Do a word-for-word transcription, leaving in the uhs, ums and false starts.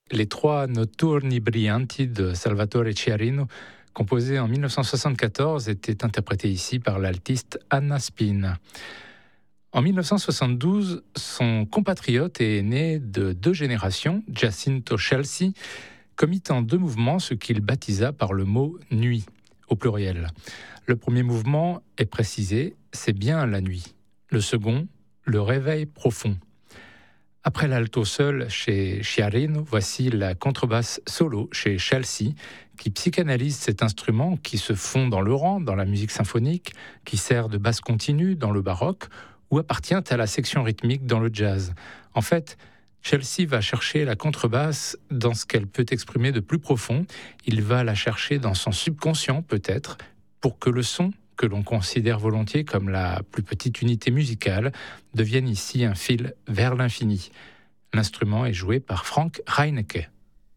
les trois Notturni Brillanti de Salvatore Ciarino, composés en dix-neuf cent soixante-quatorze, étaient interprétés ici par l'altiste Anna Spin. En dix-neuf cent soixante-douze, son compatriote et aîné de deux générations, Giacinto Scelsi, commit en deux mouvements ce qu'il baptisa par le mot « nuit », au pluriel. Le premier mouvement est précisé, c'est bien la nuit. Le second, le réveil profond. Après l'alto seul chez Ciarino, voici la contrebasse solo chez Scelsi, qui psychanalyse cet instrument qui se fond dans le rang, dans la musique symphonique, qui sert de basse continue dans le baroque, ou appartient à la section rythmique dans le jazz. En fait, Scelsi va chercher la contrebasse dans ce qu'elle peut exprimer de plus profond. Il va la chercher dans son subconscient, peut-être, pour que le son, que l'on considère volontiers comme la plus petite unité musicale, devienne ici un fil vers l'infini. L'instrument est joué par Frank Reinecke.